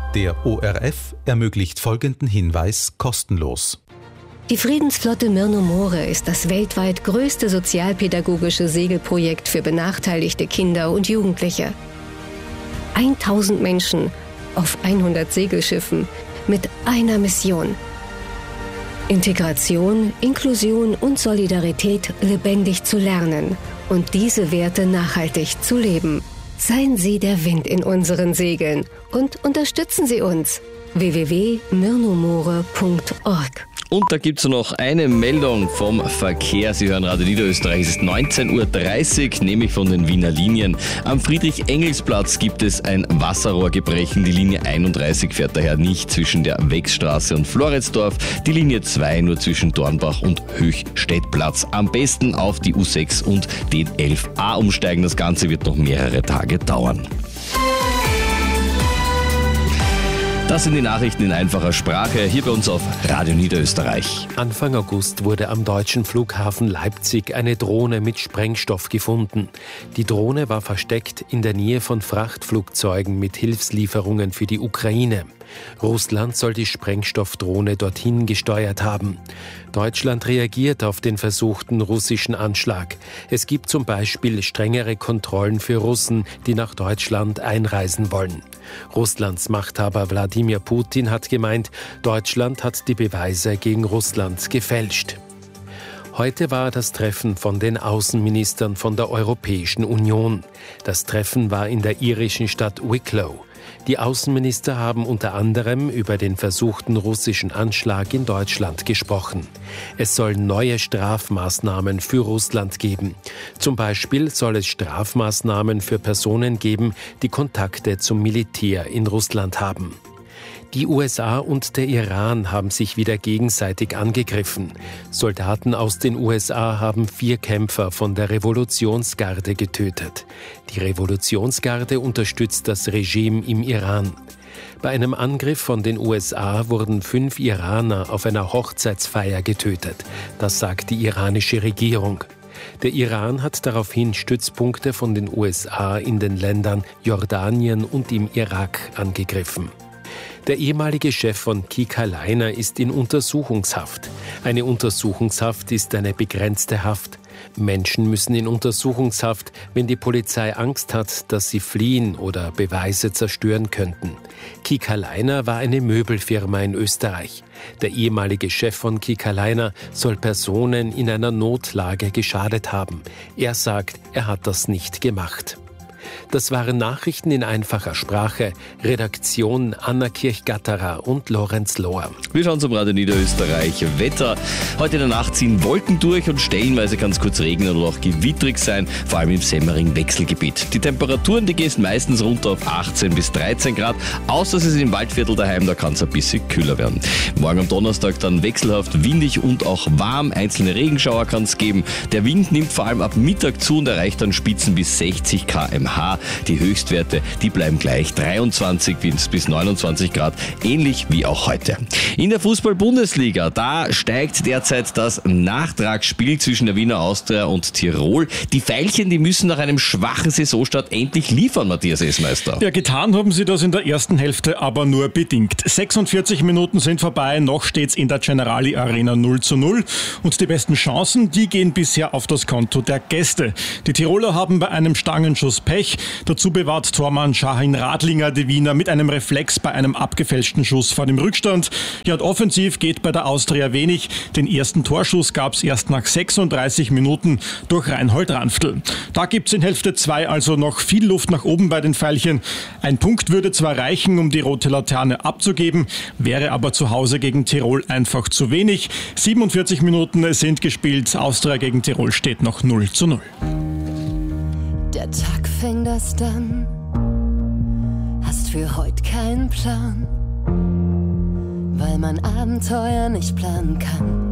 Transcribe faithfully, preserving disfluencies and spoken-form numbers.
Der O R F ermöglicht folgenden Hinweis kostenlos. Die Friedensflotte Myrno More ist das weltweit größte sozialpädagogische Segelprojekt für benachteiligte Kinder und Jugendliche. tausend Menschen auf hundert Segelschiffen mit einer Mission: Integration, Inklusion und Solidarität lebendig zu lernen und diese Werte nachhaltig zu leben. Seien Sie der Wind in unseren Segeln und unterstützen Sie uns. w w w punkt myrnomore punkt org. Und da gibt es noch eine Meldung vom Verkehr. Sie hören Radio Niederösterreich, es ist neunzehn Uhr dreißig, nämlich von den Wiener Linien. Am Friedrich-Engels-Platz gibt es ein Wasserrohrgebrechen. Die Linie einunddreißig fährt daher nicht zwischen der Wechsstraße und Floridsdorf. Die Linie zwei nur zwischen Dornbach und Höchstädtplatz. Am besten auf die U sechs und den elf a umsteigen. Das Ganze wird noch mehrere Tage dauern. Das sind die Nachrichten in einfacher Sprache, hier bei uns auf Radio Niederösterreich. Anfang August wurde am deutschen Flughafen Leipzig eine Drohne mit Sprengstoff gefunden. Die Drohne war versteckt in der Nähe von Frachtflugzeugen mit Hilfslieferungen für die Ukraine. Russland soll die Sprengstoffdrohne dorthin gesteuert haben. Deutschland reagiert auf den versuchten russischen Anschlag. Es gibt zum Beispiel strengere Kontrollen für Russen, die nach Deutschland einreisen wollen. Russlands Machthaber Wladimir Putin hat gemeint, Deutschland hat die Beweise gegen Russland gefälscht. Heute war das Treffen von den Außenministern von der Europäischen Union. Das Treffen war in der irischen Stadt Wicklow. Die Außenminister haben unter anderem über den versuchten russischen Anschlag in Deutschland gesprochen. Es soll neue Strafmaßnahmen für Russland geben. Zum Beispiel soll es Strafmaßnahmen für Personen geben, die Kontakte zum Militär in Russland haben. Die U S A und der Iran haben sich wieder gegenseitig angegriffen. Soldaten aus den U S A haben vier Kämpfer von der Revolutionsgarde getötet. Die Revolutionsgarde unterstützt das Regime im Iran. Bei einem Angriff von den U S A wurden fünf Iraner auf einer Hochzeitsfeier getötet. Das sagt die iranische Regierung. Der Iran hat daraufhin Stützpunkte von den U S A in den Ländern Jordanien und im Irak angegriffen. Der ehemalige Chef von Kika Leiner ist in Untersuchungshaft. Eine Untersuchungshaft ist eine begrenzte Haft. Menschen müssen in Untersuchungshaft, wenn die Polizei Angst hat, dass sie fliehen oder Beweise zerstören könnten. Kika Leiner war eine Möbelfirma in Österreich. Der ehemalige Chef von Kika Leiner soll Personen in einer Notlage geschadet haben. Er sagt, er hat das nicht gemacht. Das waren Nachrichten in einfacher Sprache. Redaktion Anna Kirchgatterer und Lorenz Lohr. Wir schauen zum Radio Niederösterreich. Wetter. Heute in der Nacht ziehen Wolken durch und stellenweise kann es kurz regnen oder auch gewittrig sein, vor allem im Semmering-Wechselgebiet. Die Temperaturen, die gehen meistens runter auf achtzehn bis dreizehn Grad, außer es ist im Waldviertel daheim, da kann es ein bisschen kühler werden. Morgen am Donnerstag dann wechselhaft windig und auch warm. Einzelne Regenschauer kann es geben. Der Wind nimmt vor allem ab Mittag zu und erreicht dann Spitzen bis sechzig Kilometer pro Stunde. Die Höchstwerte, die bleiben gleich, dreiundzwanzig bis neunundzwanzig Grad, ähnlich wie auch heute. In der Fußball-Bundesliga, da steigt derzeit das Nachtragsspiel zwischen der Wiener Austria und Tirol. Die Veilchen, die müssen nach einem schwachen Saisonstart endlich liefern, Matthias Esmeister. Ja, getan haben sie das in der ersten Hälfte, aber nur bedingt. sechsundvierzig Minuten sind vorbei, noch steht's in der Generali Arena null zu null und die besten Chancen, die gehen bisher auf das Konto der Gäste. Die Tiroler haben bei einem Stangenschuss Pech. Dazu bewahrt Tormann Shahin Radlinger die Wiener mit einem Reflex bei einem abgefälschten Schuss vor dem Rückstand. Ja, und offensiv geht bei der Austria wenig. Den ersten Torschuss gab es erst nach sechsunddreißig Minuten durch Reinhold Ranftl. Da gibt es in Hälfte zwei also noch viel Luft nach oben bei den Veilchen. Ein Punkt würde zwar reichen, um die rote Laterne abzugeben, wäre aber zu Hause gegen Tirol einfach zu wenig. siebenundvierzig Minuten sind gespielt, Austria gegen Tirol steht noch null zu null. Der Tag fängt erst an, hast für heute keinen Plan, weil man Abenteuer nicht planen kann.